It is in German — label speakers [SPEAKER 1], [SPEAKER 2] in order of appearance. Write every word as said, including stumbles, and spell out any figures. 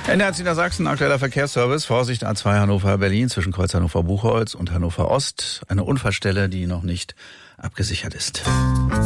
[SPEAKER 1] N D R Niedersachsen, aktueller Verkehrsservice. Vorsicht, A zwei Hannover-Berlin zwischen Kreuz Hannover-Buchholz und Hannover-Ost. Eine Unfallstelle, die noch nicht abgesichert ist.